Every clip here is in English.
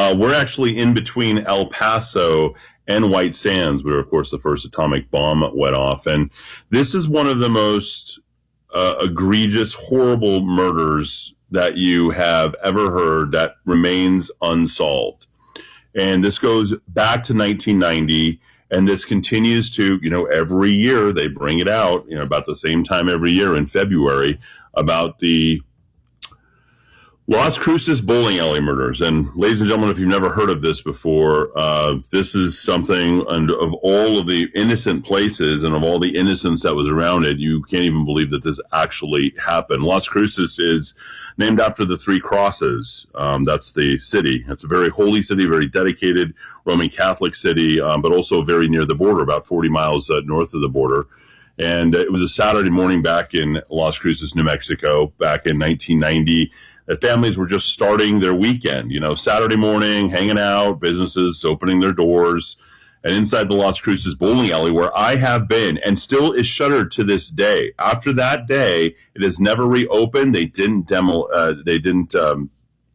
We're actually in between El Paso and White Sands, where, of course, the first atomic bomb went off. And this is one of the most egregious, horrible murders that you have ever heard that remains unsolved. And this goes back to 1990, and this continues to, every year they bring it out, about the same time every year in February, about the Las Cruces bowling alley murders. And ladies and gentlemen, if you've never heard of this before, this is something, and of all of the innocent places and of all the innocence that was around it, you can't even believe that this actually happened. Las Cruces is named after the Three Crosses. That's the city. It's a very holy city, very dedicated Roman Catholic city, but also very near the border, about 40 miles north of the border. And it was a Saturday morning back in Las Cruces, New Mexico, back in 1990. That families were just starting their weekend, Saturday morning, hanging out, businesses opening their doors. And inside the Las Cruces bowling alley, where I have been and still is shuttered to this day. After that day, it has never reopened. They didn't demolition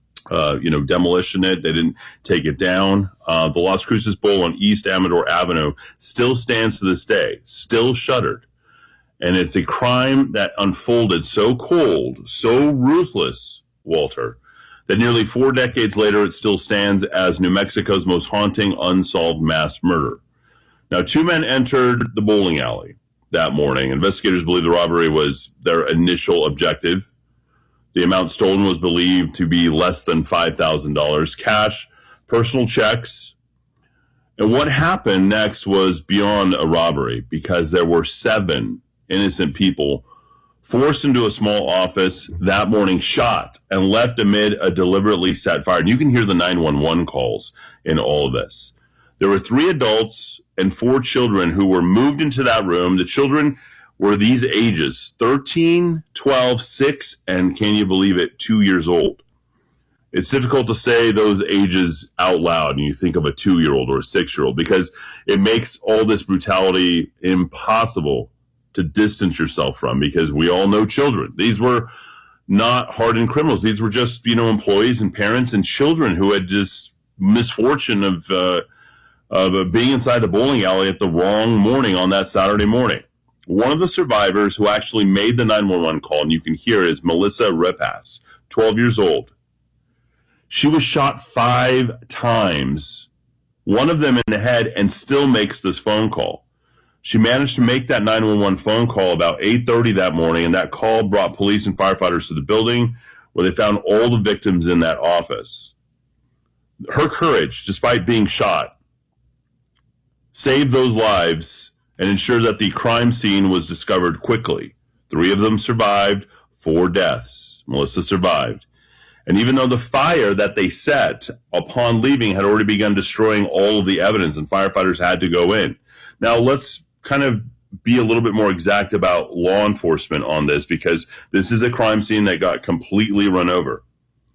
it. They didn't take it down. The Las Cruces Bowl on East Amador Avenue still stands to this day, still shuttered. And it's a crime that unfolded so cold, so ruthless, Walter, that nearly 4 decades later, it still stands as New Mexico's most haunting unsolved mass murder. Now, 2 men entered the bowling alley that morning. Investigators believe the robbery was their initial objective. The amount stolen was believed to be less than $5,000, cash, personal checks. And what happened next was beyond a robbery, because there were 7 innocent people forced into a small office that morning, shot, and left amid a deliberately set fire. And you can hear the 911 calls in all of this. There were 3 adults and 4 children who were moved into that room. The children were these ages, 13, 12, 6, and can you believe it, 2 years old. It's difficult to say those ages out loud, and you think of a 2-year-old or a 6-year-old, because it makes all this brutality impossible to distance yourself from, because we all know children. These were not hardened criminals. These were just, employees and parents and children who had just misfortune of being inside the bowling alley at the wrong morning on that Saturday morning. One of the survivors who actually made the 911 call, and you can hear it, is Melissa Repas, 12 years old. She was shot 5 times, one of them in the head, and still makes this phone call. She managed to make that 911 phone call about 8:30 that morning, and that call brought police and firefighters to the building, where they found all the victims in that office. Her courage, despite being shot, saved those lives and ensured that the crime scene was discovered quickly. 3 of them survived, 4 deaths. Melissa survived. And even though the fire that they set upon leaving had already begun destroying all of the evidence, and firefighters had to go in. Now, let's kind of be a little bit more exact about law enforcement on this, because this is a crime scene that got completely run over.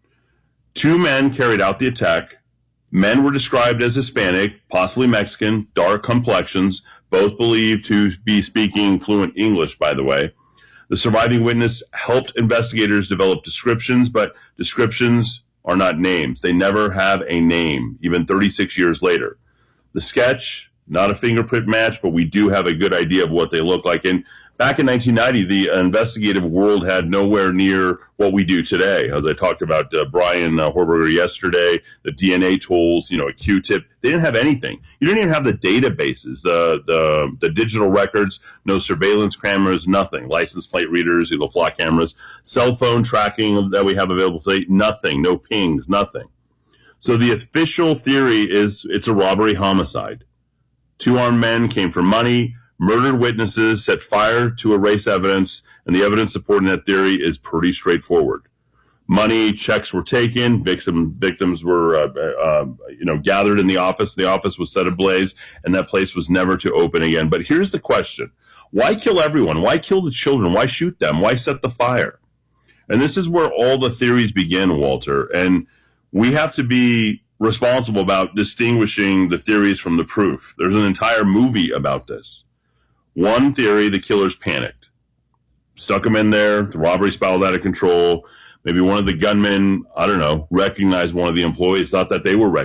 2 men carried out the attack. Men were described as Hispanic, possibly Mexican, dark complexions, both believed to be speaking fluent English, by the way. The surviving witness helped investigators develop descriptions, but descriptions are not names. They never have a name, even 36 years later. The sketch, not a fingerprint match, but we do have a good idea of what they look like. And back in 1990, the investigative world had nowhere near what we do today. As I talked about Brian Horberger yesterday, the DNA tools, a Q-tip, they didn't have anything. You didn't even have the databases, the digital records, no surveillance cameras, nothing. License plate readers, flock cameras, cell phone tracking that we have available today, nothing, no pings, nothing. So the official theory is it's a robbery homicide. 2 armed men came for money, murdered witnesses, set fire to erase evidence, and the evidence supporting that theory is pretty straightforward. Money, checks were taken, victims were gathered in the office. The office was set ablaze, and that place was never to open again. But here's the question. Why kill everyone? Why kill the children? Why shoot them? Why set the fire? And this is where all the theories begin, Walter. And we have to be responsible about distinguishing the theories from the proof. There's an entire movie about this. One theory, the killers panicked. Stuck them in there. The robbery spiraled out of control. Maybe one of the gunmen, recognized one of the employees, thought that they were